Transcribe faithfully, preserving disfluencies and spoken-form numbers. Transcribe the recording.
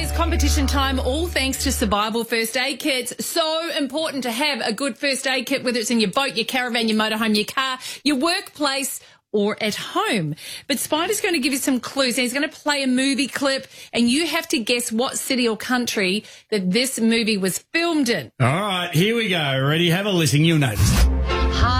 It's competition time, all thanks to Survival First Aid Kits. So important to have a good first aid kit, whether it's in your boat, your caravan, your motorhome, your car, your workplace, or at home. But Spider's going to give you some clues. He's going to play a movie clip, and you have to guess what city or country that this movie was filmed in. All right, here we go. Ready? Have a listen. You'll notice.